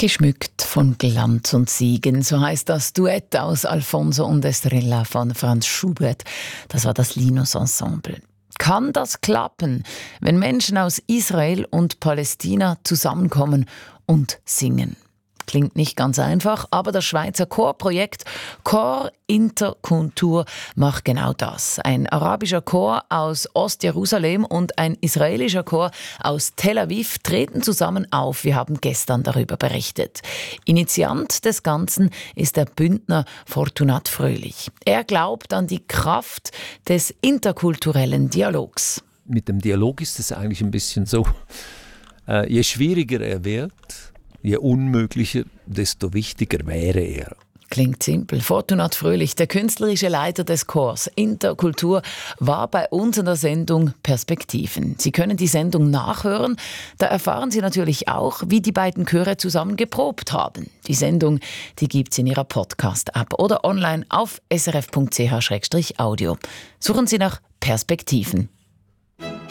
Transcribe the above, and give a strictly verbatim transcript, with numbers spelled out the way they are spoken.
Geschmückt von Glanz und Siegen, so heißt das Duett aus Alfonso und Estrella von Franz Schubert. Das war das Linus Ensemble. Kann das klappen, wenn Menschen aus Israel und Palästina zusammenkommen und singen? Klingt nicht ganz einfach, aber das Schweizer Chorprojekt Chor Interkultur macht genau das. Ein arabischer Chor aus Ostjerusalem und ein israelischer Chor aus Tel Aviv treten zusammen auf. Wir haben gestern darüber berichtet. Initiant des Ganzen ist der Bündner Fortunat Fröhlich. Er glaubt an die Kraft des interkulturellen Dialogs. Mit dem Dialog ist es eigentlich ein bisschen so, äh, je schwieriger er wird, je unmöglicher, desto wichtiger wäre er. Klingt simpel. Fortunat Fröhlich, der künstlerische Leiter des Chors Interkultur, war bei uns in der Sendung Perspektiven. Sie können die Sendung nachhören. Da erfahren Sie natürlich auch, wie die beiden Chöre zusammen geprobt haben. Die Sendung, die gibt's in Ihrer Podcast-App oder online auf s r f punkt c h slash audio. Suchen Sie nach Perspektiven.